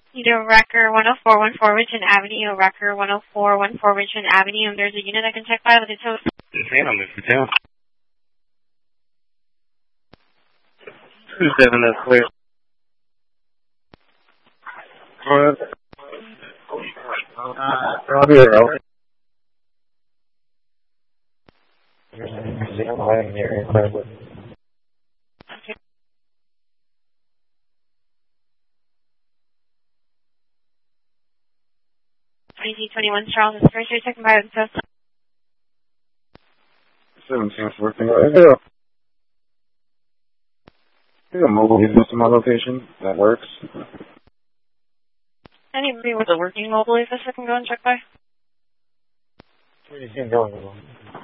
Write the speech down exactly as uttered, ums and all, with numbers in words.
You do Wrecker one oh four one four Richmond Avenue, Wrecker one oh four one four Richmond Avenue. There's a unit I can check by with a tow. Yes, ma'am, I'm Mister Town. two seven, that's clear. Alright. Uh, I'll be there, okay? twenty twenty-one Charles is first year checking by with a tow. seventeen's working. Is there a, is there a mobile business in my location that works? Anybody with a working mobile leaf I can go and check by? Where you can go?